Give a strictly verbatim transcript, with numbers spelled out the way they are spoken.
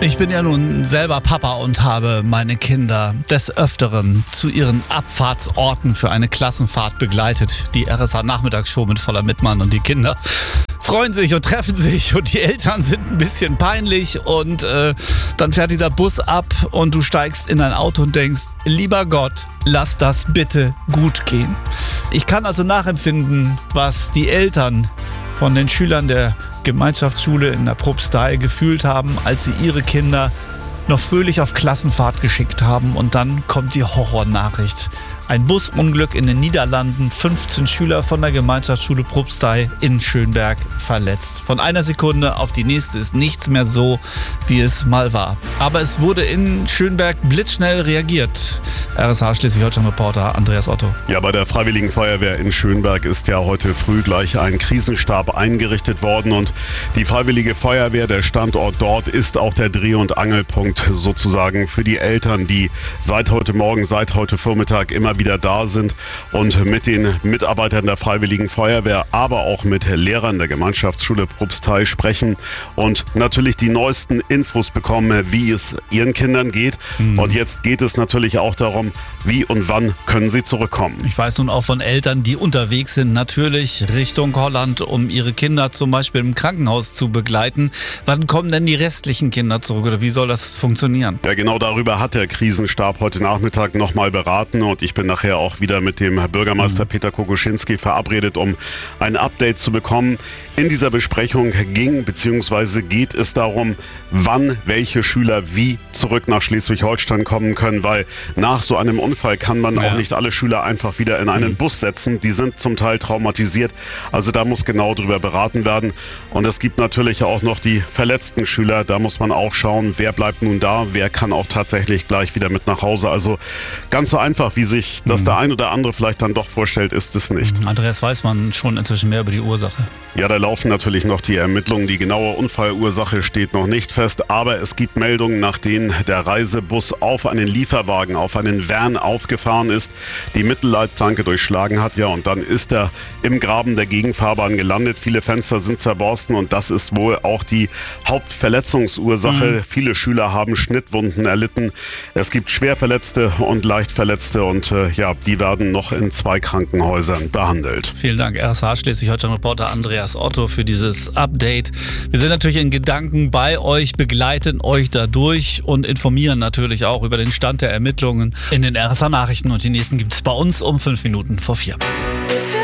Ich bin ja nun selber Papa und habe meine Kinder des Öfteren zu ihren Abfahrtsorten für eine Klassenfahrt begleitet. Die R S A-Nachmittagsshow mit Voller Mittmann, und die Kinder freuen sich und treffen sich und die Eltern sind ein bisschen peinlich und äh, dann fährt dieser Bus ab und du steigst in ein Auto und denkst, lieber Gott, lass das bitte gut gehen. Ich kann also nachempfinden, was die Eltern von den Schülern der Gemeinschaftsschule in der Propstei gefühlt haben, als sie ihre Kinder noch fröhlich auf Klassenfahrt geschickt haben, und dann kommt die Horrornachricht. Ein Busunglück in den Niederlanden, fünfzehn Schüler von der Gemeinschaftsschule Propstei in Schönberg verletzt. Von einer Sekunde auf die nächste ist nichts mehr so, wie es mal war. Aber es wurde in Schönberg blitzschnell reagiert. R S A Schleswig-Holstein-Reporter Andreas Otto. Ja, bei der Freiwilligen Feuerwehr in Schönberg ist ja heute früh gleich ein Krisenstab eingerichtet worden, und die Freiwillige Feuerwehr, der Standort dort, ist auch der Dreh- und Angelpunkt sozusagen für die Eltern, die seit heute Morgen, seit heute Vormittag immer wieder da sind und mit den Mitarbeitern der Freiwilligen Feuerwehr, aber auch mit Lehrern der Gemeinschaftsschule Propstei sprechen und natürlich die neuesten Infos bekommen, wie es ihren Kindern geht. Mhm. Und jetzt geht es natürlich auch darum, wie und wann können sie zurückkommen. Ich weiß nun auch von Eltern, die unterwegs sind, natürlich Richtung Holland, um ihre Kinder zum Beispiel im Krankenhaus zu begleiten. Wann kommen denn die restlichen Kinder zurück, oder wie soll das funktionieren? Ja, genau darüber hat der Krisenstab heute Nachmittag nochmal beraten, und ich bin nachher auch wieder mit dem Bürgermeister mhm. Peter Kokoschinski verabredet, um ein Update zu bekommen. In dieser Besprechung ging bzw. geht es darum, wann welche Schüler wie zurück nach Schleswig-Holstein kommen können, weil nach so einem Unfall kann man ja. auch nicht alle Schüler einfach wieder in einen mhm. Bus setzen. Die sind zum Teil traumatisiert, also da muss genau drüber beraten werden. Und es gibt natürlich auch noch die verletzten Schüler, da muss man auch schauen, wer bleibt nun da, wer kann auch tatsächlich gleich wieder mit nach Hause. Also ganz so einfach, wie sich das der ein oder andere vielleicht dann doch vorstellt, ist es nicht. Andreas, weiß man schon inzwischen mehr über die Ursache? Ja, da laufen natürlich noch die Ermittlungen. Die genaue Unfallursache steht noch nicht fest, aber es gibt Meldungen, nach denen der Reisebus auf einen Lieferwagen, auf einen Van aufgefahren ist, die Mittelleitplanke durchschlagen hat, ja, und dann ist er im Graben der Gegenfahrbahn gelandet. Viele Fenster sind zerborsten, und das ist wohl auch die Hauptverletzungsursache. Mhm. Viele Schüler haben Schnittwunden erlitten. Es gibt Schwerverletzte und Leichtverletzte, und äh, ja, die werden noch in zwei Krankenhäusern behandelt. Vielen Dank, R S A Schleswig-Holstein-Reporter Andreas Otto, für dieses Update. Wir sind natürlich in Gedanken bei euch, begleiten euch dadurch und informieren natürlich auch über den Stand der Ermittlungen in den R S A-Nachrichten, und die nächsten gibt es bei uns um fünf Minuten vor vier.